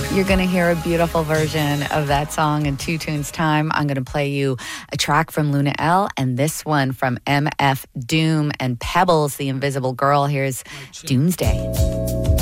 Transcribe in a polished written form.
You're going to hear a beautiful version of that song in 2 tunes time. I'm going to play you a track from Luna L and this one from MF Doom and Pebbles, The Invisible Girl. Here's Doomsday.